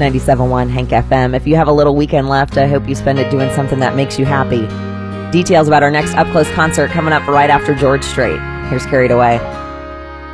97.1 Hank FM. If you have a little weekend left, I hope you spend it doing something that makes you happy. Details about our next up-close concert coming up right after George Strait. Here's Carried Away.